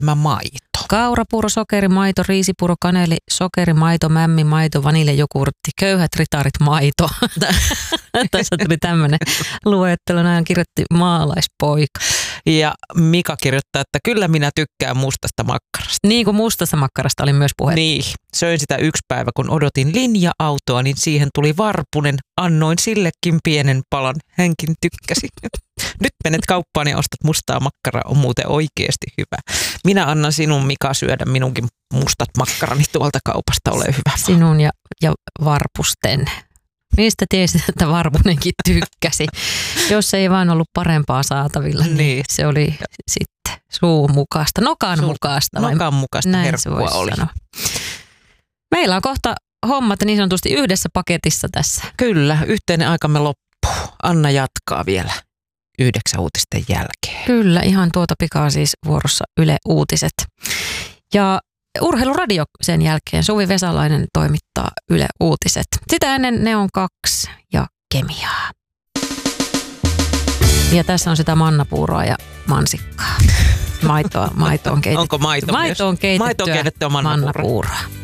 maito. Kaurapuuro, sokerimaito, riisipuuro, kaneli, sokerimaito, mämmimaito, vaniljajokurtti, köyhät ritarit, maito. Tässä tuli tämmöinen luettelo, näin kirjoitti maalaispoika. Ja Mika kirjoittaa, että kyllä minä tykkään mustasta makkarasta. Niin kuin mustasta makkarasta oli myös puhe. Niin, söin sitä yksi päivä, kun odotin linja-autoa, niin siihen tuli varpunen. Annoin sillekin pienen palan, hänkin tykkäsi. Nyt menet kauppaan ja ostat mustaa makkaraa, on muuten oikeasti hyvä. Minä annan sinun, Mika, syödä minunkin mustat makkarani tuolta kaupasta, ole hyvä. Sinun ja varpusten. Niistä tiesit, että varpunenkin tykkäsi. Jos ei vaan ollut parempaa saatavilla, niin se oli sitten suun mukaista, nokan mukaista. Nokan mukaista herkkua oli. Sanoa. Meillä on kohta hommat niin sanotusti yhdessä paketissa tässä. Kyllä, yhteinen aikamme loppuu. Anna jatkaa vielä 9 uutisten jälkeen. Kyllä, ihan tuota pikaa siis vuorossa Yle Uutiset. Ja Urheiluradio sen jälkeen. Suvi Vesalainen toimittaa Yle Uutiset. Sitä ennen Neon 2 ja Kemiaa. Ja tässä on sitä mannapuuroa ja mansikkaa. Maito on keitetty. Onko maito myös? Maito on keitettyä mannapuuroa.